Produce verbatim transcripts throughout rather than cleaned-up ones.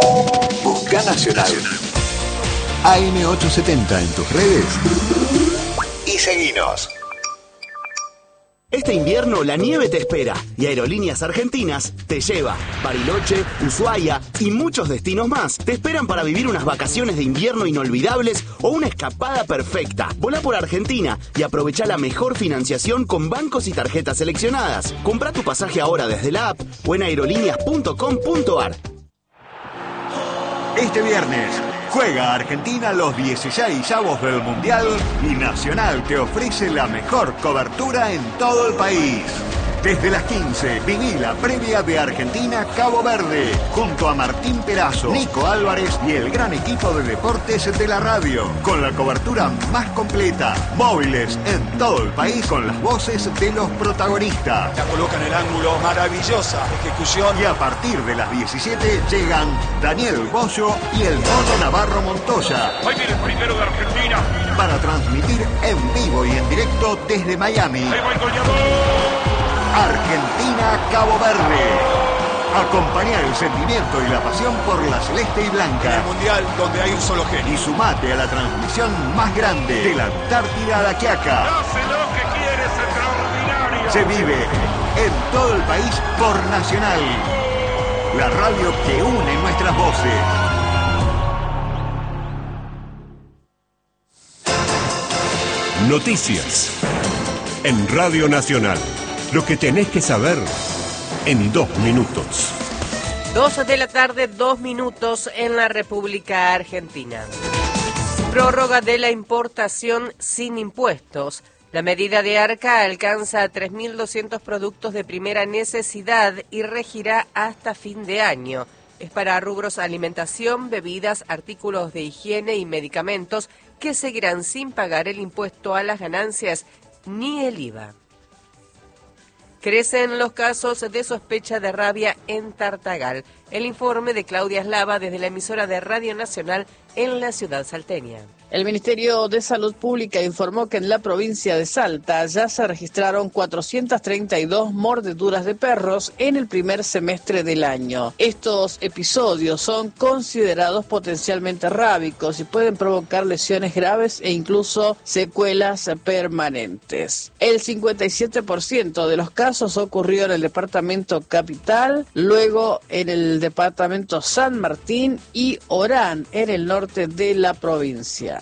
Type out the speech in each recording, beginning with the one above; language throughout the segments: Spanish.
Busca Nacional. A M ochocientos setenta en tus redes y seguinos. Este invierno la nieve te espera y Aerolíneas Argentinas te lleva. Bariloche, Ushuaia y muchos destinos más te esperan para vivir unas vacaciones de invierno inolvidables o una escapada perfecta. Volá por Argentina y aprovecha la mejor financiación con bancos y tarjetas seleccionadas. Comprá tu pasaje ahora desde la app o en aerolíneas punto com punto ar. Este viernes juega Argentina los dieciseisavos del Mundial y Nacional te ofrece la mejor cobertura en todo el país. Desde las quince, viví la previa de Argentina-Cabo Verde, junto a Martín Perazo, Nico Álvarez y el gran equipo de deportes de la radio, con la cobertura más completa, móviles en todo el país con las voces de los protagonistas. La coloca en el ángulo, maravillosa ejecución. Y a partir de las diecisiete llegan Daniel Bocio y el Mono Navarro Montoya. Ahí viene el primero de Argentina. Para transmitir en vivo y en directo desde Miami. Ahí va el goleador. Argentina-Cabo Verde. Acompañá el sentimiento y la pasión por la celeste y blanca. En el Mundial donde hay un solo genio. Y sumate a la transmisión más grande de la Antártida a la Quiaca. Hace lo que quiere, es extraordinario. Se vive en todo el país por Nacional. La radio que une nuestras voces. Noticias en Radio Nacional. Lo que tenés que saber en dos minutos. Dos de la tarde, dos minutos en la República Argentina. Prórroga de la importación sin impuestos. La medida de ARCA alcanza a tres mil doscientos productos de primera necesidad y regirá hasta fin de año. Es para rubros alimentación, bebidas, artículos de higiene y medicamentos que seguirán sin pagar el impuesto a las ganancias ni el I V A. Crecen los casos de sospecha de rabia en Tartagal. El informe de Claudia Eslava desde la emisora de Radio Nacional en la ciudad salteña. El Ministerio de Salud Pública informó que en la provincia de Salta ya se registraron cuatrocientas treinta y dos mordeduras de perros en el primer semestre del año. Estos episodios son considerados potencialmente rábicos y pueden provocar lesiones graves e incluso secuelas permanentes. El cincuenta y siete por ciento de los casos ocurrió en el departamento Capital, luego en el departamento San Martín y Orán en el norte de la provincia.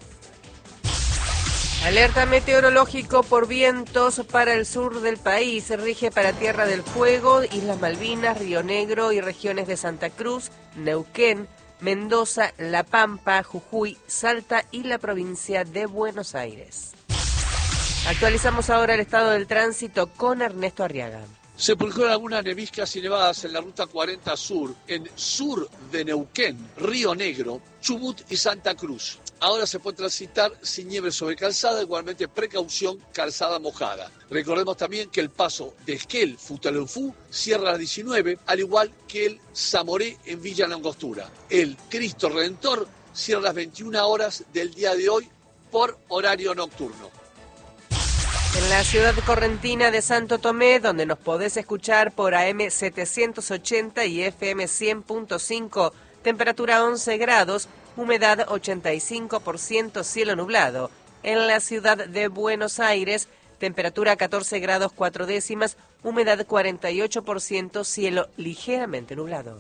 Alerta meteorológico por vientos para el sur del país. Rige para Tierra del Fuego, Islas Malvinas, Río Negro y regiones de Santa Cruz, Neuquén, Mendoza, La Pampa, Jujuy, Salta y la provincia de Buenos Aires. Actualizamos ahora el estado del tránsito con Ernesto Arriaga. Se produjeron algunas neviscas y nevadas en la ruta cuarenta Sur, en sur de Neuquén, Río Negro, Chubut y Santa Cruz. Ahora se puede transitar sin nieve sobre calzada, igualmente precaución, calzada mojada. Recordemos también que el paso de Esquel, Futaleufú, cierra a las diecinueve, al igual que el Zamoré en Villa Langostura. El Cristo Redentor cierra a las veintiuna horas del día de hoy por horario nocturno. En la ciudad correntina de Santo Tomé, donde nos podés escuchar por A M setecientos ochenta y F M cien punto cinco, temperatura once grados, humedad ochenta y cinco por ciento, cielo nublado. En la ciudad de Buenos Aires, temperatura catorce grados cuatro décimas, humedad cuarenta y ocho por ciento, cielo ligeramente nublado.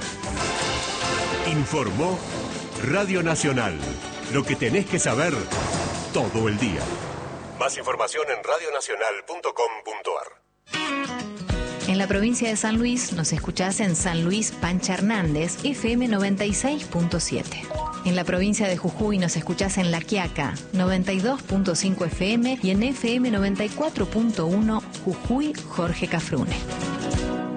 Informó Radio Nacional. Lo que tenés que saber todo el día. Más información en radio nacional punto com punto ar. En la provincia de San Luis nos escuchás en San Luis Pancha Hernández, F M noventa y seis punto siete. En la provincia de Jujuy nos escuchás en La Quiaca, noventa y dos punto cinco F M y en F M noventa y cuatro punto uno Jujuy Jorge Cafrune.